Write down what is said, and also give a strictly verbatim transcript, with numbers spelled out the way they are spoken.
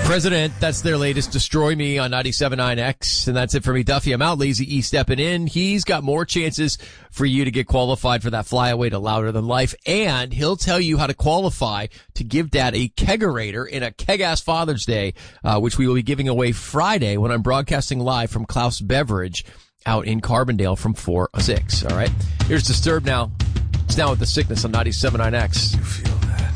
President, that's their latest Destroy Me on ninety-seven point nine X. And that's it for me, Duffy. I'm out. Lazy E stepping in. He's got more chances for you to get qualified for that flyaway to Louder Than Life. And he'll tell you how to qualify to give Dad a kegerator in a Keg-Ass Father's Day, uh, which we will be giving away Friday when I'm broadcasting live from Klaus Beverage out in Carbondale from four to six. All right. Here's Disturbed now. It's now with The Sickness on ninety-seven point nine X. You feel